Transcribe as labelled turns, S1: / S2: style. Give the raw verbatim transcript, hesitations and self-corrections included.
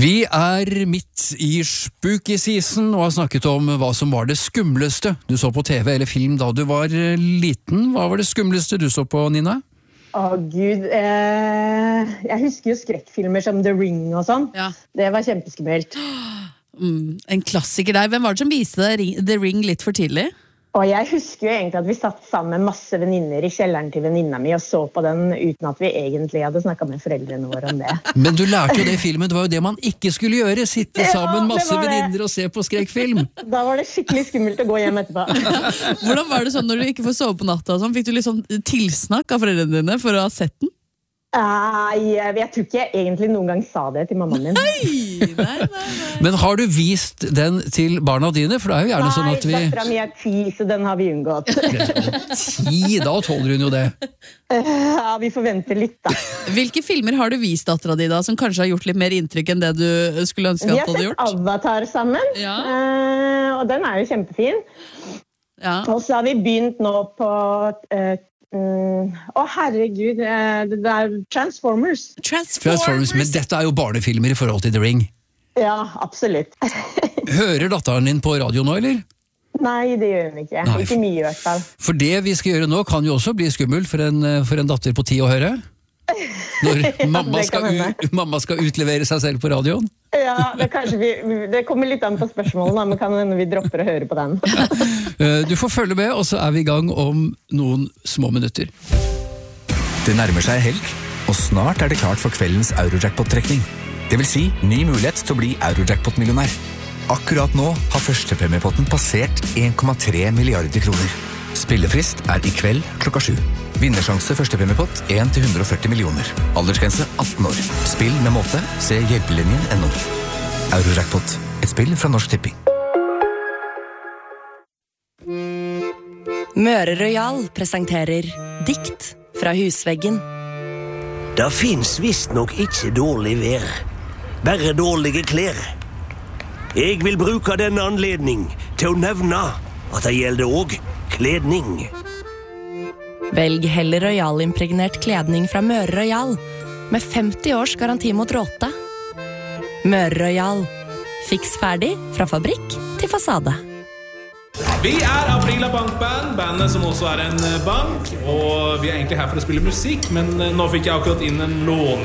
S1: Vi er midt i spooky season og har snakket om hva som var det skumleste du så på T V eller film da du var liten. Hva var det skumleste du så på, Nina?
S2: Å Gud, eh, jeg husker jo skrekkfilmer som The Ring og sånn.
S3: Ja.
S2: Det var kjempeskummelt.
S3: Mm, en klassiker der. Hvem var det som viste deg The Ring litt for tidlig?
S2: Og jeg husker jo egentlig at vi satt sammen med masse venninner i kjelleren til venninna mi og så på den uten at vi egentlig hadde snakket med foreldrene våre om det.
S1: Men du lærte jo det i filmen, det var jo det man ikke skulle gjøre, sitte
S2: Ja,
S1: sammen
S2: det
S1: masse
S2: var det.
S1: venninner og se på skrekkfilm.
S2: Da var det skikkelig skummelt å gå hjem etterpå.
S3: Hvordan var det sånn når du ikke får sove på natta? Og sånn? Fikk du liksom tilsnakk av foreldrene dine for å ha sett den?
S2: Nei, jeg, jeg tror ikke jeg egentlig noen gang sa det til mammaen min.
S3: Nei, nei, nei, nei.
S1: Men har du vist den til barna dine? For det er jo gjerne sånn at vi...
S2: Nei, datteren min er ti, så den har vi unngått.
S1: Ti, da tåler hun jo det.
S2: Ja, vi forventer litt da.
S3: Hvilke filmer har du vist dattera di da, som kanskje har gjort litt mer inntrykk enn det du skulle ønske
S2: Vi
S3: at
S2: har
S3: du hadde
S2: sett
S3: gjort?
S2: Avatar sammen,
S3: Ja.
S2: eh, og den er jo kjempefin.
S3: Ja.
S2: Og så har vi begynt nå på... eh, mm, å herregud, eh, det er Transformers.
S3: Transformers.
S1: Transformers, men dette er jo barnefilmer i forhold til The Ring.
S2: Ja, absolutt.
S1: Hører datteren din på radio nå, eller?
S2: Nei, det gjør hun ikke.
S1: Nei.
S2: Ikke mye i hvert fall.
S1: For det vi skal gjøre nå kan jo også bli skummelt for en, for en datter på ti å høre. Når mamma
S2: det kan
S1: skal,
S2: hende.
S1: u, mamma skal utlevere seg selv på radioen.
S2: Ja, det, kanskje vi, det kommer litt an på spørsmålet, da, men kan hende vi dropper å høre på den.
S1: Eh, Du får følge med, og så er vi i gang om noen små minutter.
S4: Det nærmer seg helg, og snart er det klart for kveldens Eurojackpot-trekning. Det vil si, ny mulighet til å bli Eurojackpot-millionær. Akkurat nå har førstepremiepotten passert en komma tre milliarder kroner. Spillefrist er i kveld klokka sju. Vinnersjanse førstepremiepott en til hundre og førti millioner. Aldersgrense atten år. Spill med måte. Se hjelpelinjen punktum no. Eurojackpot. Et spill fra Norsk Tipping.
S5: Møre Royal presenterer Dikt fra husveggen.
S6: Det finnes visst nok ikke dårlig vær, bare dårlige klær. Jeg vil bruke denne anledning til å nevne at det gjelder også kledning.
S5: Velg heller Royal-impregnert kledning fra Møre Royal, med femti års garanti mot råte. Møre Royal. Fiks ferdig fra fabrikk til fasade.
S7: Vi er Aprila Bankband, bandet som også er en bank, og vi er egentlig her for å spille musikk, men nå fikk jeg akkurat inn en låne